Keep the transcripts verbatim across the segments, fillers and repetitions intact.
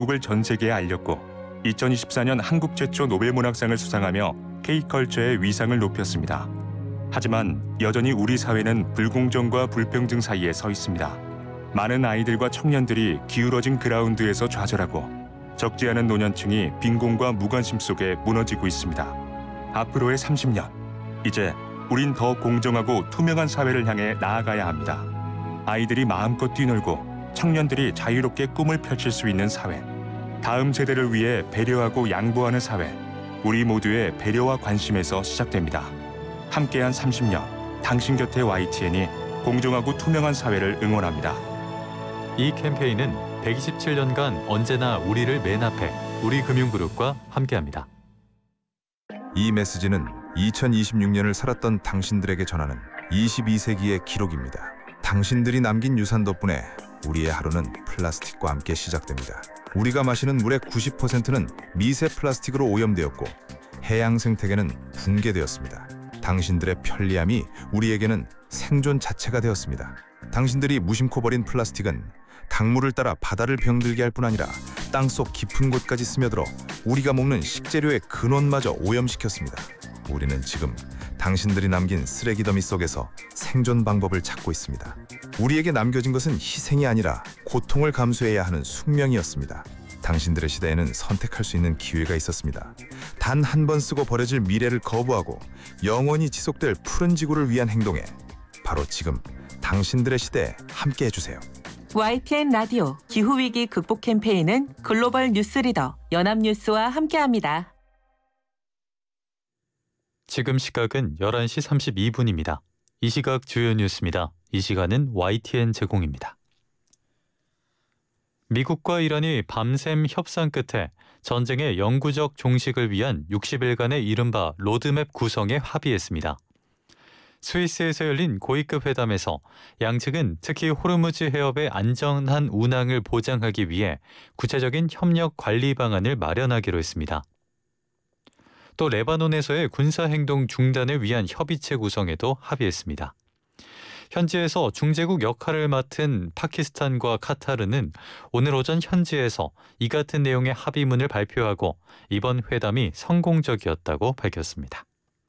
한국을 전 세계에 알렸고 이천이십사 년 한국 최초 노벨문학상을 수상하며 K컬처의 위상을 높였습니다. 하지만 여전히 우리 사회는 불공정과 불평등 사이에 서 있습니다. 많은 아이들과 청년들이 기울어진 그라운드에서 좌절하고 적지 않은 노년층이 빈곤과 무관심 속에 무너지고 있습니다. 앞으로의 삼십 년, 이제 우린 더 공정하고 투명한 사회를 향해 나아가야 합니다. 아이들이 마음껏 뛰놀고 청년들이 자유롭게 꿈을 펼칠 수 있는 사회, 다음 세대를 위해 배려하고 양보하는 사회, 우리 모두의 배려와 관심에서 시작됩니다. 함께한 삼십 년, 당신 곁에 와이티엔이 공정하고 투명한 사회를 응원합니다. 이 캠페인은 백이십칠 년간 언제나 우리를 맨 앞에 우리금융그룹과 함께합니다. 이 메시지는 이천이십육 년을 살았던 당신들에게 전하는 이십이 세기의 기록입니다. 당신들이 남긴 유산 덕분에 우리의 하루는 플라스틱과 함께 시작됩니다. 우리가 마시는 물의 구십 퍼센트는 미세 플라스틱으로 오염되었고 해양 생태계는 붕괴되었습니다. 당신들의 편리함이 우리에게는 생존 자체가 되었습니다. 당신들이 무심코 버린 플라스틱은 강물을 따라 바다를 병들게 할 뿐 아니라 땅속 깊은 곳까지 스며들어 우리가 먹는 식재료의 근원마저 오염시켰습니다. 우리는 지금 당신들이 남긴 쓰레기 더미 속에서 생존 방법을 찾고 있습니다. 우리에게 남겨진 것은 희생이 아니라 고통을 감수해야 하는 숙명이었습니다. 당신들의 시대에는 선택할 수 있는 기회가 있었습니다. 단 한 번 쓰고 버려질 미래를 거부하고 영원히 지속될 푸른 지구를 위한 행동에 바로 지금 당신들의 시대에 함께 해주세요. 와이티엔 라디오 기후위기 극복 캠페인은 글로벌 뉴스리더 연합뉴스와 함께합니다. 지금 시각은 열한 시 삼십이 분입니다. 이 시각 주요 뉴스입니다. 이 시간은 와이티엔 제공입니다. 미국과 이란이 밤샘 협상 끝에 전쟁의 영구적 종식을 위한 육십 일간의 이른바 로드맵 구성에 합의했습니다. 스위스에서 열린 고위급 회담에서 양측은 특히 호르무즈 해협의 안전한 운항을 보장하기 위해 구체적인 협력 관리 방안을 마련하기로 했습니다. 또 레바논에서의 군사행동 중단을 위한 협의체 구성에도 합의했습니다. 현지에서 중재국 역할을 맡은 파키스탄과 카타르는 오늘 오전 현지에서 이 같은 내용의 합의문을 발표하고 이번 회담이 성공적이었다고 밝혔습니다.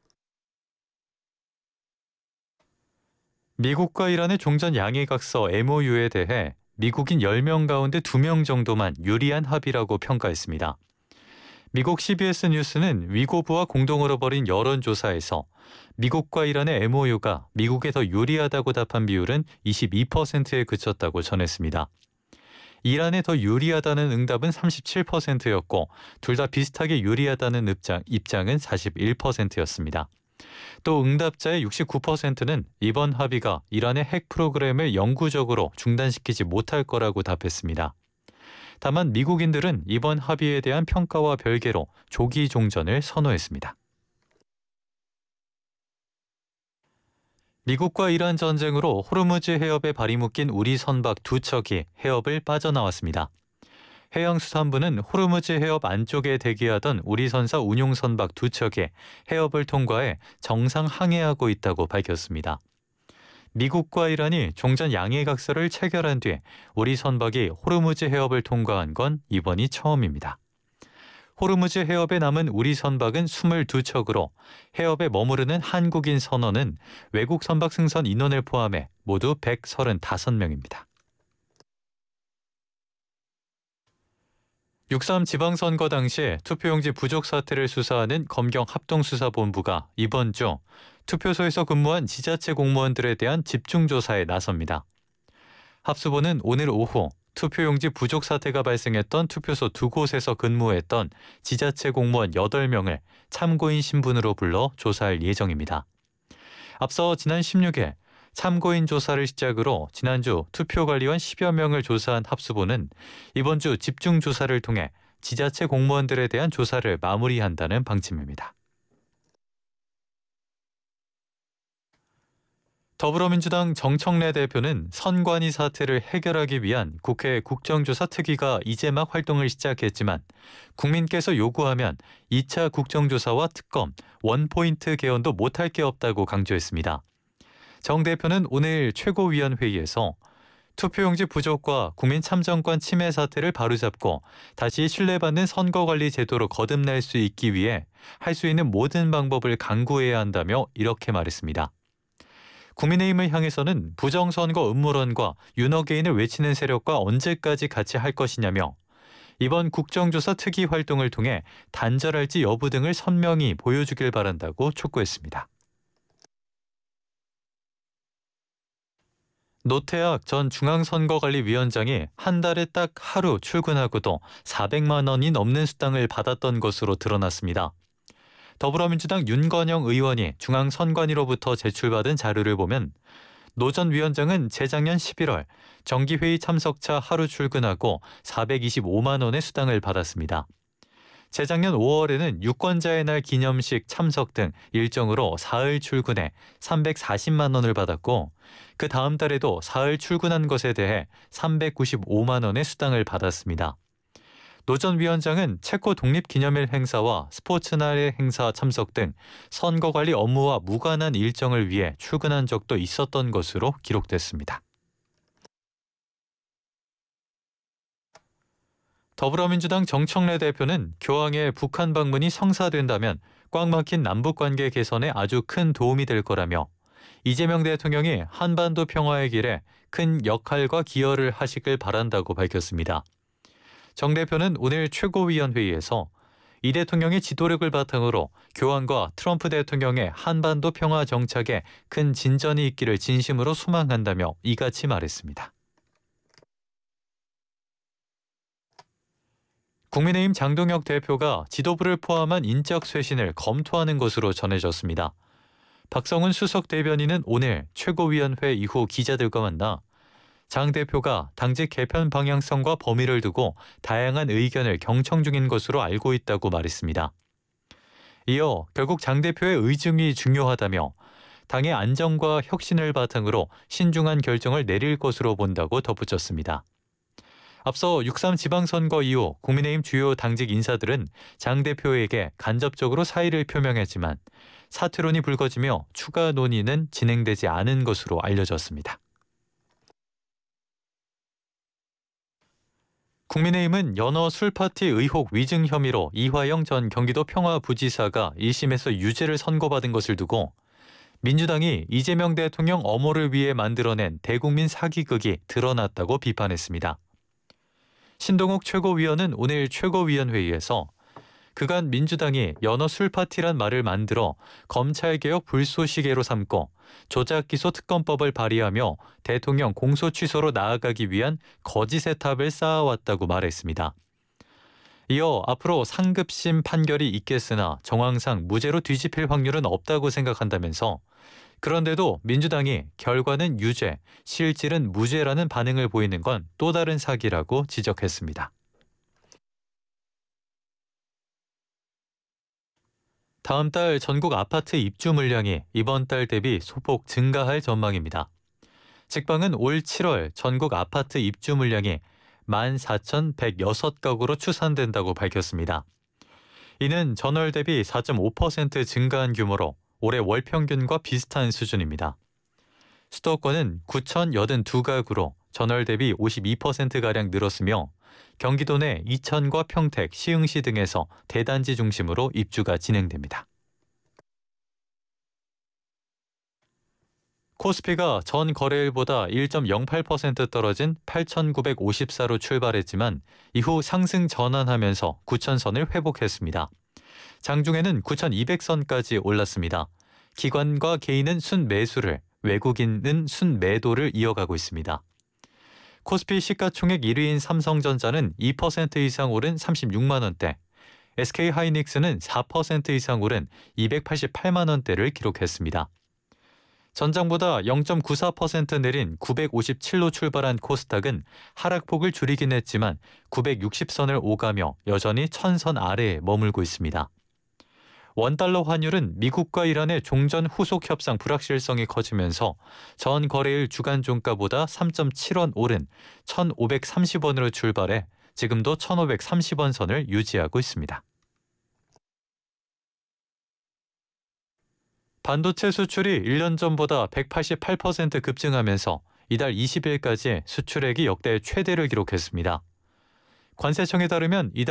미국과 이란의 종전 양해각서 엠오유에 대해 미국인 열 명 가운데 두 명 정도만 유리한 합의라고 평가했습니다. 미국 씨비에스 뉴스는 위고부와 공동으로 벌인 여론조사에서 미국과 이란의 엠오유가 미국에 더 유리하다고 답한 비율은 이십이 퍼센트에 그쳤다고 전했습니다. 이란에 더 유리하다는 응답은 삼십칠 퍼센트였고 둘 다 비슷하게 유리하다는 입장, 입장은 사십일 퍼센트였습니다. 또 응답자의 육십구 퍼센트는 이번 합의가 이란의 핵 프로그램을 영구적으로 중단시키지 못할 거라고 답했습니다. 다만 미국인들은 이번 합의에 대한 평가와 별개로 조기 종전을 선호했습니다. 미국과 이란 전쟁으로 호르무즈 해협에 발이 묶인 우리 선박 두 척이 해협을 빠져나왔습니다. 해양수산부는 호르무즈 해협 안쪽에 대기하던 우리 선사 운용 선박 두 척이 해협을 통과해 정상 항해하고 있다고 밝혔습니다. 미국과 이란이 종전 양해각서를 체결한 뒤 우리 선박이 호르무즈 해협을 통과한 건 이번이 처음입니다. 호르무즈 해협에 남은 우리 선박은 이십이 척으로 해협에 머무르는 한국인 선원은 외국 선박 승선 인원을 포함해 모두 백삼십오 명입니다. 육삼 지방선거 당시 투표용지 부족 사태를 수사하는 검경 합동수사본부가 이번 주 투표소에서 근무한 지자체 공무원들에 대한 집중조사에 나섭니다. 합수본은 오늘 오후 투표용지 부족 사태가 발생했던 투표소 두 곳에서 근무했던 지자체 공무원 여덟 명을 참고인 신분으로 불러 조사할 예정입니다. 앞서 지난 십육 일 참고인 조사를 시작으로 지난주 투표관리원 십여 명을 조사한 합수본은 이번 주 집중조사를 통해 지자체 공무원들에 대한 조사를 마무리한다는 방침입니다. 더불어민주당 정청래 대표는 선관위 사태를 해결하기 위한 국회 국정조사 특위가 이제 막 활동을 시작했지만 국민께서 요구하면 이 차 국정조사와 특검, 원포인트 개헌도 못할 게 없다고 강조했습니다. 정 대표는 오늘 최고위원회의에서 투표용지 부족과 국민 참정권 침해 사태를 바로잡고 다시 신뢰받는 선거관리 제도로 거듭날 수 있기 위해 할 수 있는 모든 방법을 강구해야 한다며 이렇게 말했습니다. 국민의힘을 향해서는 부정선거 음모론과 윤어게인을 외치는 세력과 언제까지 같이 할 것이냐며 이번 국정조사 특위 활동을 통해 단절할지 여부 등을 선명히 보여주길 바란다고 촉구했습니다. 노태악 전 중앙선거관리위원장이 한 달에 딱 하루 출근하고도 사백만 원이 넘는 수당을 받았던 것으로 드러났습니다. 더불어민주당 윤건영 의원이 중앙선관위로부터 제출받은 자료를 보면 노 전 위원장은 재작년 십일월 정기회의 참석차 하루 출근하고 사백이십오만 원의 수당을 받았습니다. 재작년 오월에는 유권자의 날 기념식 참석 등 일정으로 사흘 출근해 삼백사십만 원을 받았고 그 다음 달에도 사흘 출근한 것에 대해 삼백구십오만 원의 수당을 받았습니다. 노 전 위원장은 체코 독립기념일 행사와 스포츠날의 행사 참석 등 선거관리 업무와 무관한 일정을 위해 출근한 적도 있었던 것으로 기록됐습니다. 더불어민주당 정청래 대표는 교황의 북한 방문이 성사된다면 꽉 막힌 남북관계 개선에 아주 큰 도움이 될 거라며 이재명 대통령이 한반도 평화의 길에 큰 역할과 기여를 하시길 바란다고 밝혔습니다. 정 대표는 오늘 최고위원회의에서 이 대통령의 지도력을 바탕으로 교황과 트럼프 대통령의 한반도 평화 정착에 큰 진전이 있기를 진심으로 소망한다며 이같이 말했습니다. 국민의힘 장동혁 대표가 지도부를 포함한 인적 쇄신을 검토하는 것으로 전해졌습니다. 박성훈 수석 대변인은 오늘 최고위원회 이후 기자들과 만나 장 대표가 당직 개편 방향성과 범위를 두고 다양한 의견을 경청 중인 것으로 알고 있다고 말했습니다. 이어 결국 장 대표의 의중이 중요하다며 당의 안정과 혁신을 바탕으로 신중한 결정을 내릴 것으로 본다고 덧붙였습니다. 앞서 육삼 지방선거 이후 국민의힘 주요 당직 인사들은 장 대표에게 간접적으로 사의를 표명했지만 사퇴론이 불거지며 추가 논의는 진행되지 않은 것으로 알려졌습니다. 국민의힘은 연어 술파티 의혹 위증 혐의로 이화영 전 경기도 평화부지사가 일 심에서 유죄를 선고받은 것을 두고 민주당이 이재명 대통령 엄호를 위해 만들어낸 대국민 사기극이 드러났다고 비판했습니다. 신동욱 최고위원은 오늘 최고위원회의에서 그간 민주당이 연어 술파티란 말을 만들어 검찰개혁 불쏘시개로 삼고 조작기소 특검법을 발의하며 대통령 공소 취소로 나아가기 위한 거짓의 탑을 쌓아왔다고 말했습니다. 이어 앞으로 상급심 판결이 있겠으나 정황상 무죄로 뒤집힐 확률은 없다고 생각한다면서 그런데도 민주당이 결과는 유죄, 실질은 무죄라는 반응을 보이는 건 또 다른 사기라고 지적했습니다. 다음 달 전국 아파트 입주 물량이 이번 달 대비 소폭 증가할 전망입니다. 직방은 올 칠월 전국 아파트 입주 물량이 만 사천백육 가구로 추산된다고 밝혔습니다. 이는 전월 대비 사 점 오 퍼센트 증가한 규모로 올해 월 평균과 비슷한 수준입니다. 수도권은 구천팔십이 가구로 전월 대비 오십이 퍼센트가량 늘었으며 경기도 내 이천과 평택, 시흥시 등에서 대단지 중심으로 입주가 진행됩니다. 코스피가 전 거래일보다 일 점 영팔 퍼센트 떨어진 팔천구백오십사로 출발했지만 이후 상승 전환하면서 구천 선을 회복했습니다. 장중에는 구천이백 선까지 올랐습니다. 기관과 개인은 순매수를, 외국인은 순매도를 이어가고 있습니다. 코스피 시가총액 일 위인 삼성전자는 이 퍼센트 이상 오른 삼십육만 원대, 에스케이하이닉스는 사 퍼센트 이상 오른 이백팔십팔만 원대를 기록했습니다. 전장보다 영 점 구사 퍼센트 내린 구백오십칠로 출발한 코스닥은 하락폭을 줄이긴 했지만 구백육십 선을 오가며 여전히 천 선 아래에 머물고 있습니다. 원달러 환율은 미국과 이란의 종전 후속 협상 불확실성이 커지면서 전 거래일 주간 종가보다 삼 점 칠 원 오른 천오백삼십 원으로 출발해 지금도 천오백삼십 원 선을 유지하고 있습니다. 반도체 수출이 일 년 전보다 백팔십팔 퍼센트 급증하면서 이달 이십 일까지 수출액이 역대 최대를 기록했습니다. 관세청에 따르면 이달